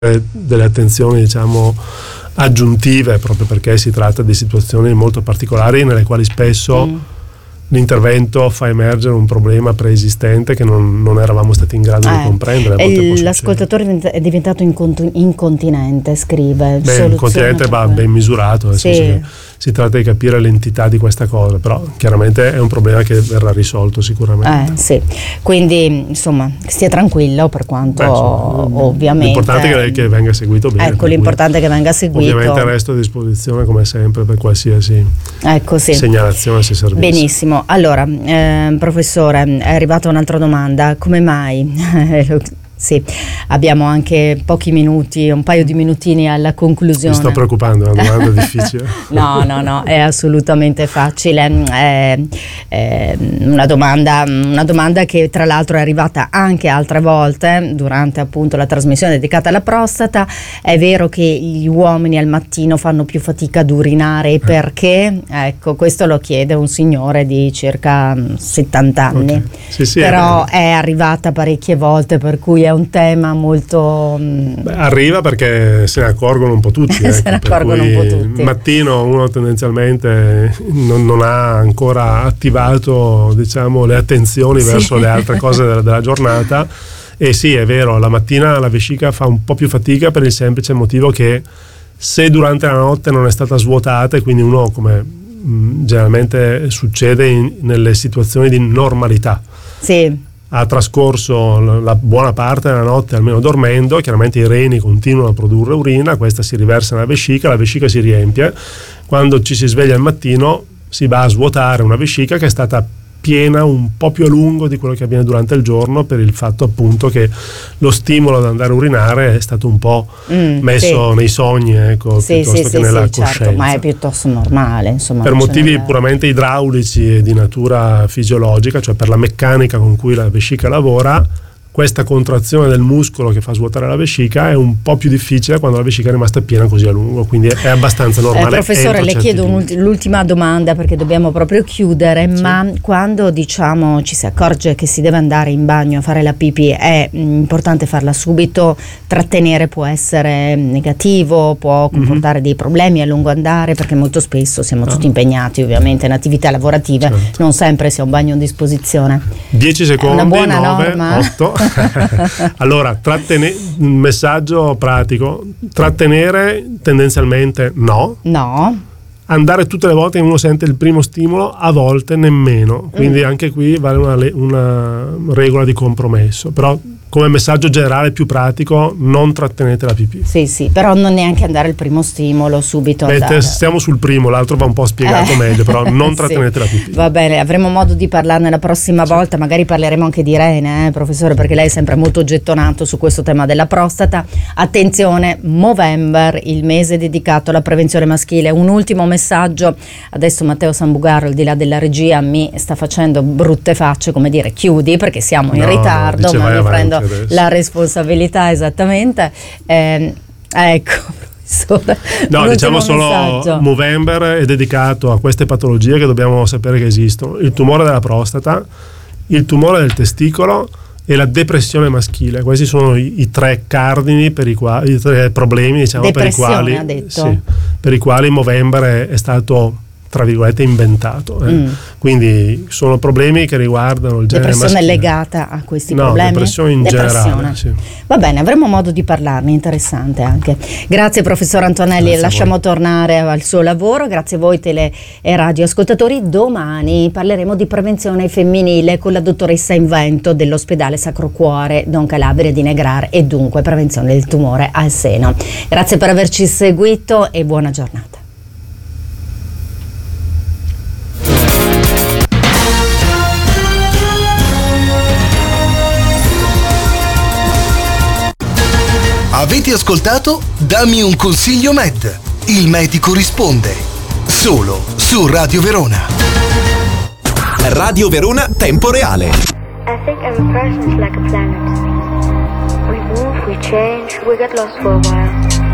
delle attenzioni, diciamo, aggiuntive, proprio perché si tratta di situazioni molto particolari nelle quali spesso l'intervento fa emergere un problema preesistente che non eravamo stati in grado di comprendere. L'ascoltatore è diventato incontinente, scrive. Incontinente va ben misurato, nel senso che si tratta di capire l'entità di questa cosa, però chiaramente è un problema che verrà risolto sicuramente. Sì, quindi insomma stia tranquillo per quanto ovviamente l'importante è che venga seguito bene. Ecco, l'importante è che venga seguito. Ovviamente resto a disposizione come sempre per qualsiasi segnalazione se servisse. Benissimo. Allora, professore, è arrivata un'altra domanda. Come mai? Sì, abbiamo anche pochi minuti, un paio di minutini alla conclusione. Mi sto preoccupando, è una domanda difficile. No, è assolutamente facile. È una domanda che tra l'altro è arrivata anche altre volte durante appunto la trasmissione dedicata alla prostata. È vero che gli uomini al mattino fanno più fatica ad urinare, perché? Ecco, questo lo chiede un signore di circa 70 anni. Okay. Sì, però è arrivata parecchie volte, per cui è un tema molto arriva perché se ne accorgono un po' tutti. Se ne accorgono un po' tutti. Il mattino uno tendenzialmente non ha ancora attivato, diciamo, le attenzioni verso le altre cose della giornata, e sì, è vero, la mattina la vescica fa un po' più fatica per il semplice motivo che se durante la notte non è stata svuotata, e quindi uno, come generalmente succede nelle situazioni di normalità, ha trascorso la buona parte della notte almeno dormendo, chiaramente i reni continuano a produrre urina, questa si riversa nella vescica, la vescica si riempie, quando ci si sveglia al mattino si va a svuotare una vescica che è stata piena un po' più a lungo di quello che avviene durante il giorno, per il fatto appunto che lo stimolo ad andare a urinare è stato un po' messo nei sogni, piuttosto che nella coscienza. Certo, ma è piuttosto normale, insomma. Per motivi puramente idraulici e di natura fisiologica, cioè per la meccanica con cui la vescica lavora, questa contrazione del muscolo che fa svuotare la vescica è un po' più difficile quando la vescica è rimasta piena così a lungo, quindi è abbastanza normale. Professore, le chiedo l'ultima domanda perché dobbiamo proprio chiudere, ma quando diciamo ci si accorge che si deve andare in bagno a fare la pipì, è importante farla subito? Trattenere può essere negativo, può comportare dei problemi a lungo andare, perché molto spesso siamo tutti impegnati ovviamente in attività lavorative, non sempre si ha un bagno a disposizione. 10 secondi, una buona 9, norma. 8. Allora, un messaggio pratico: trattenere tendenzialmente no. Andare tutte le volte che uno sente il primo stimolo, a volte nemmeno, quindi anche qui vale una regola di compromesso, però come messaggio generale più pratico, non trattenete la pipì. Sì, però non neanche andare il primo stimolo subito. Stiamo sul primo, l'altro va un po' spiegato meglio, però non trattenete la pipì. Va bene, avremo modo di parlarne la prossima volta, magari parleremo anche di rene, professore, perché lei è sempre molto gettonato su questo tema della prostata. Attenzione, Movember, il mese dedicato alla prevenzione maschile. Un ultimo messaggio, adesso Matteo Sambugaro, al di là della regia, mi sta facendo brutte facce, come dire chiudi, perché siamo in ritardo, ma mi prendo la responsabilità, esattamente. Ecco, no, diciamo solo messaggio. Movember è dedicato a queste patologie che dobbiamo sapere che esistono: il tumore della prostata, il tumore del testicolo e la depressione maschile. Questi sono i tre cardini per i quali, i tre problemi, diciamo, per i quali Movember è stato, tra virgolette, inventato. Quindi sono problemi che riguardano il genere maschile. Depressione legata a questi problemi? Depressione in generale. Sì. Va bene, avremo modo di parlarne, interessante anche. Grazie professor Antonelli, grazie, lasciamo tornare al suo lavoro. Grazie a voi tele e radioascoltatori. Domani parleremo di prevenzione femminile con la dottoressa Invento dell'ospedale Sacro Cuore Don Calabria di Negrar, e dunque prevenzione del tumore al seno. Grazie per averci seguito e buona giornata. Avete ascoltato Dammi un consiglio Med, il medico risponde, solo su Radio Verona. Radio Verona Tempo Reale. I think every person is like a planet. We move, we change, we get lost for a while.